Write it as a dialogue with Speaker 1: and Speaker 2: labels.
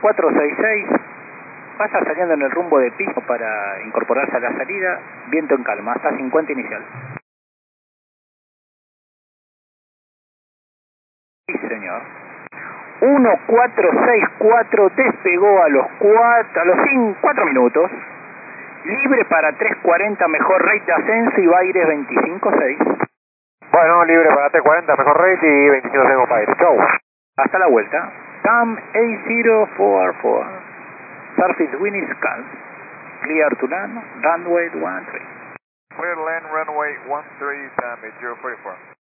Speaker 1: 1466. Pasa saliendo en el rumbo de piso para incorporarse a la salida. Viento en calma, hasta 50 inicial. Sí, señor. 1464 despegó a los 4 minutos. Libre para 340, mejor rate de ascenso y Baires 25.6.
Speaker 2: Bueno, libre para 340, mejor rate y 25.6 para ir. Chau.
Speaker 1: Hasta la vuelta. TAM A044. Surface wind is calm. Clear to land, runway 13.
Speaker 2: Clear land, runway 13, time 044.